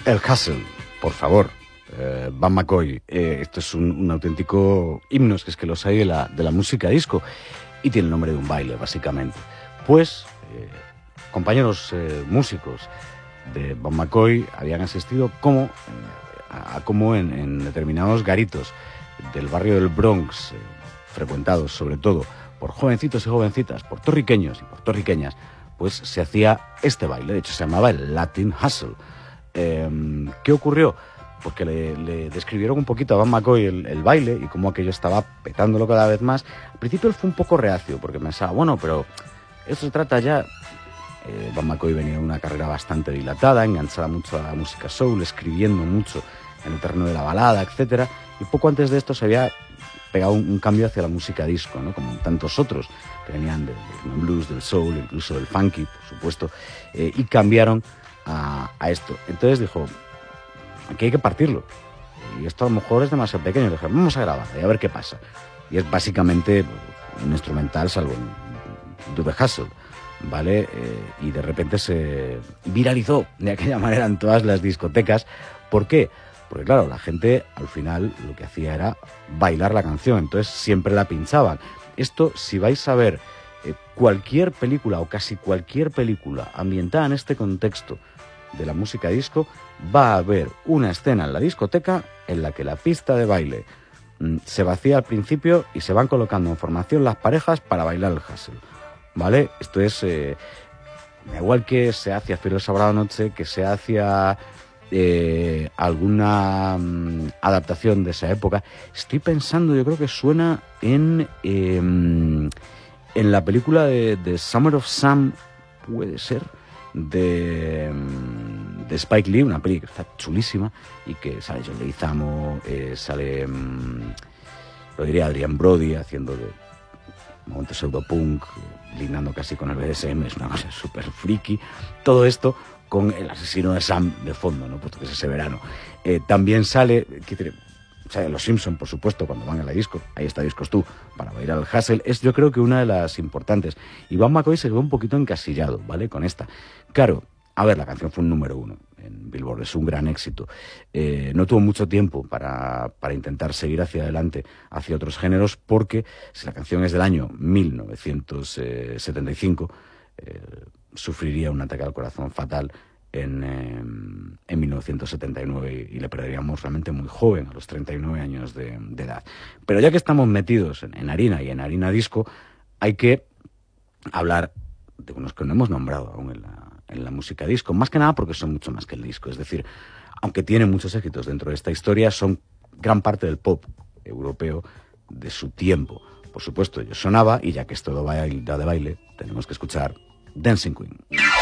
El Hustle, por favor. Van McCoy, esto es un auténtico himno, es que los hay de la música disco, y tiene el nombre de un baile, básicamente. Pues, compañeros músicos de Van McCoy habían asistido como en determinados garitos del barrio del Bronx, frecuentados sobre todo por jovencitos y jovencitas, puertorriqueños y puertorriqueñas, pues se hacía este baile. De hecho se llamaba el Latin Hustle. ¿Qué ocurrió? Porque le describieron un poquito a Van McCoy el baile y cómo aquello estaba petándolo cada vez más. Al principio él fue un poco reacio porque pensaba, bueno, pero esto se trata ya... Van McCoy venía de una carrera bastante dilatada, enganchada mucho a la música soul, escribiendo mucho en el terreno de la balada, etcétera, y poco antes de esto se había pegado un cambio hacia la música disco, ¿no? Como tantos otros que venían del blues, del soul, incluso del funky, por supuesto, y cambiaron a esto. Entonces dijo, aquí hay que partirlo, y esto a lo mejor es demasiado pequeño. Le dije, vamos a grabar y a ver qué pasa. Y es básicamente un instrumental, salvo Do the Hustle, ¿vale? Y de repente se viralizó de aquella manera en todas las discotecas. ¿Por qué? Porque claro, la gente al final lo que hacía era bailar la canción, entonces siempre la pinchaban. Esto, si vais a ver cualquier película o casi cualquier película ambientada en este contexto de la música disco, va a haber una escena en la discoteca en la que la pista de baile se vacía al principio y se van colocando en formación las parejas para bailar el hustle, ¿vale? Esto es, da igual que se hacia Fieles Sábado Noche, que se hacia alguna adaptación de esa época. Estoy pensando, yo creo que suena en la película de Summer of Sam, puede ser, de Spike Lee, una película que está chulísima y que sale John Leguizamo, sale, lo diría Adrian Brody haciendo de momento pseudopunk, lindando casi con el BDSM, es una cosa súper friki. Todo esto con el asesino de Sam de fondo, ¿no? Puesto que es ese verano. También sale Los Simpson, por supuesto, cuando van a la disco. Ahí está Discos Tú, para bailar al hustle. Es, yo creo que una de las importantes. Y Van McCoy se quedó un poquito encasillado, ¿vale? Con esta. Claro, a ver, la canción fue un número 1 en Billboard, es un gran éxito. No tuvo mucho tiempo para intentar seguir hacia adelante, hacia otros géneros, porque si la canción es del año 1975, sufriría un ataque al corazón fatal en 1979 y le perderíamos realmente muy joven, a los 39 años de edad. Pero ya que estamos metidos en harina y en harina disco, hay que hablar de unos que no hemos nombrado aún en la música disco, más que nada porque son mucho más que el disco. Es decir, aunque tienen muchos éxitos dentro de esta historia, son gran parte del pop europeo de su tiempo. Por supuesto, yo sonaba, y ya que esto da de baile, tenemos que escuchar Dancing Queen.